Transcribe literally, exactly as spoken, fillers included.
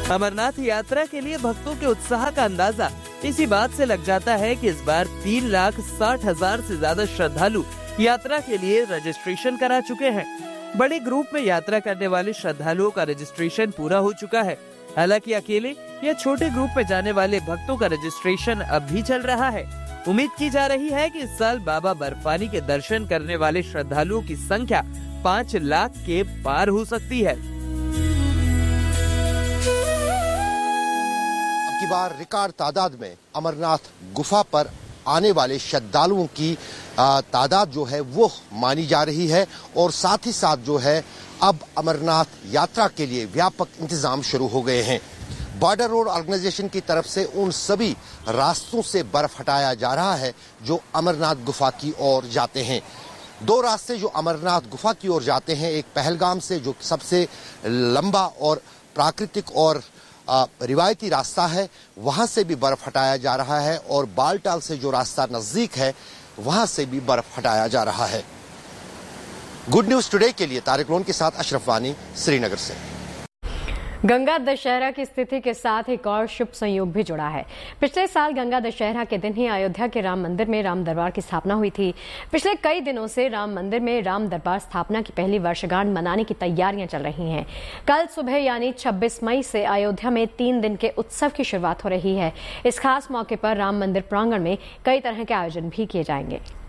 अमरनाथ यात्रा के लिए भक्तों के उत्साह का अंदाजा इसी बात से लग जाता है कि इस बार तीन लाख साठ हजार से ज्यादा श्रद्धालु यात्रा के लिए रजिस्ट्रेशन करा चुके हैं। बड़े ग्रुप में यात्रा करने वाले श्रद्धालुओं का रजिस्ट्रेशन पूरा हो चुका है। हालांकि अकेले या छोटे ग्रुप में जाने वाले भक्तों का रजिस्ट्रेशन अब भी चल रहा है। उम्मीद की जा रही है कि इस साल बाबा बर्फानी के दर्शन करने वाले श्रद्धालुओं की संख्या पाँच लाख के पार हो सकती है। अब की बार रिकॉर्ड तादाद में अमरनाथ गुफा पर आने वाले श्रद्धालुओं की तादाद जो है वो मानी जा रही है और साथ ही साथ जो है अब अमरनाथ यात्रा के लिए व्यापक इंतजाम शुरू हो गए हैं। बॉर्डर रोड ऑर्गेनाइजेशन की तरफ से उन सभी रास्तों से बर्फ हटाया जा रहा है जो अमरनाथ गुफा की ओर जाते हैं। दो रास्ते जो अमरनाथ गुफा की ओर जाते हैं, एक पहलगाम से जो सबसे लंबा और प्राकृतिक और रिवायती रास्ता है, वहां से भी बर्फ हटाया जा रहा है और बालटाल से जो रास्ता नजदीक है वहां से भी बर्फ हटाया जा रहा है। गुड न्यूज टुडे के लिए तारिक लोन के साथ अशरफ वानी, श्रीनगर से। गंगा दशहरा की स्थिति के साथ एक और शुभ संयोग भी जुड़ा है। पिछले साल गंगा दशहरा के दिन ही अयोध्या के राम मंदिर में राम दरबार की स्थापना हुई थी। पिछले कई दिनों से राम मंदिर में राम दरबार स्थापना की पहली वर्षगांठ मनाने की तैयारियां चल रही हैं। कल सुबह यानी छब्बीस मई से अयोध्या में तीन दिन के उत्सव की शुरुआत हो रही है। इस खास मौके पर राम मंदिर प्रांगण में कई तरह के आयोजन भी किए जाएंगे।